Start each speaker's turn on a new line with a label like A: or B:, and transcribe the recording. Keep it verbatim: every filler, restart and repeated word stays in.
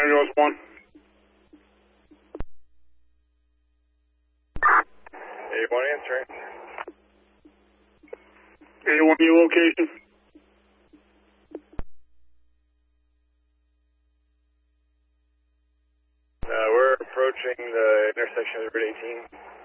A: North one.
B: eighty-one answering.
A: eighty-one, your location?
B: Uh, we're approaching the intersection of Route eighteen.